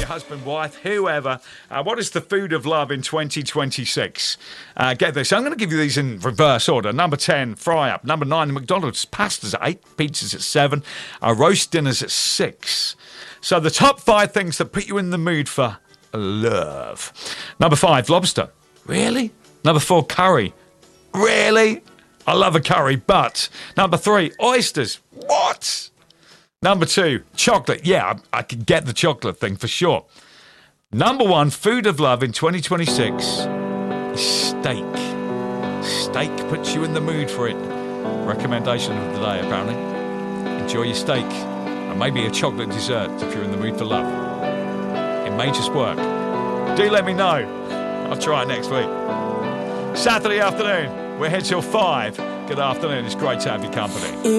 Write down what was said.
husband, wife, whoever. What is the food of love in 2026? Get this. I'm going to give you these in reverse order. Number 10, fry up. Number 9, McDonald's. Pasta's at 8. Pizza's at 7. Roast dinner's at 6. So the top 5 things that put you in the mood for love. Number 5, lobster. Really? Number 4, curry. Really? I love a curry, but. Number 3, oysters. What? Number 2, chocolate. Yeah, I can get the chocolate thing for sure. Number 1, food of love in 2026 is steak. Steak puts you in the mood for it. Recommendation of the day, apparently. Enjoy your steak. And maybe a chocolate dessert if you're in the mood for love. It may just work. Do let me know. I'll try it next week. Saturday afternoon. We're here till 5. Good afternoon. It's great to have your company.